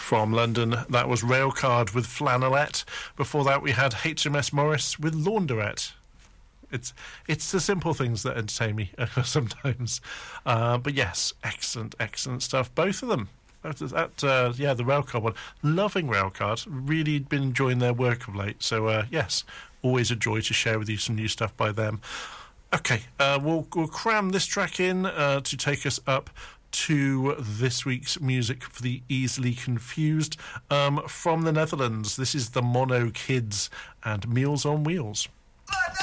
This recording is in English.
From London, that was Railcard with Flannelette. Before that, we had HMS Morris with Launderette. It's the simple things that entertain me sometimes. But yes, excellent stuff. Both of them. The Railcard one. Loving Railcard. Really been enjoying their work of late. So, yes, always a joy to share with you some new stuff by them. Okay, we'll cram this track in to take us up to this week's music for the easily confused. From the Netherlands, this is the Mono Kids and Meals on Wheels.